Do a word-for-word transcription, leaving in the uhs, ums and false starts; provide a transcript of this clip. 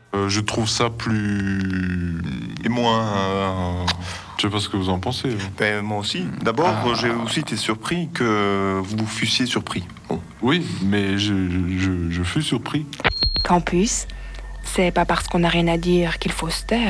Euh, je trouve ça plus... Et moins... euh, Je sais pas ce que vous en pensez. hein. ben, moi aussi. D'abord, Ah. j'ai aussi été surpris que vous fussiez surpris. Bon. Oui, mais je, je, je fus surpris. Campus, c'est pas parce qu'on n'a rien à dire qu'il faut se taire.